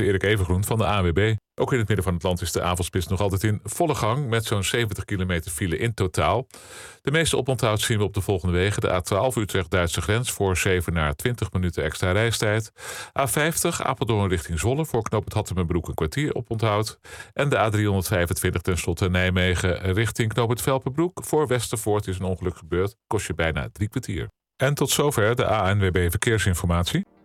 Erik Evengroen van de ANWB. Ook in het midden van het land is de avondspits nog altijd in volle gang, met zo'n 70 kilometer file in totaal. De meeste oponthoud zien we op de volgende wegen. De A12 Utrecht-Duitse grens voor 7 naar 20 minuten extra reistijd. A50 Apeldoorn richting Zwolle voor knooppunt Hattemerbroek een kwartier oponthoud. En de A325 tenslotte Nijmegen richting knooppunt Velpenbroek. Voor Westervoort is een ongeluk gebeurd, kost je bijna 3 kwartier. En tot zover de ANWB Verkeersinformatie.